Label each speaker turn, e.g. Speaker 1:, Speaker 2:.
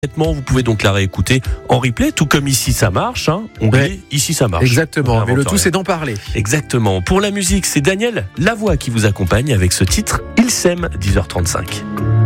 Speaker 1: Vous pouvez donc la réécouter en replay, tout comme Ici ça marche. Ici ça marche.
Speaker 2: Exactement, mais le tout c'est d'en parler.
Speaker 1: Exactement. Pour la musique, c'est Daniel Lavoie qui vous accompagne avec ce titre « Il s'aime » 10h35.